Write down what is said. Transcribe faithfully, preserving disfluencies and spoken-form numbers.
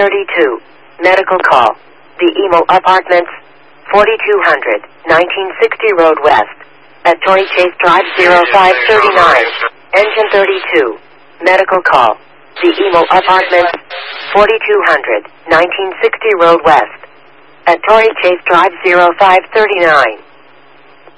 thirty-two. Medical call. The Emo Apartments, forty-two hundred, nineteen sixty Road West. At Torrey Chase Drive zero five thirty-nine. Engine thirty-two. Medical call. The Emo Apartments, forty-two hundred, nineteen sixty Road West. At Torrey Chase Drive zero five thirty-nine.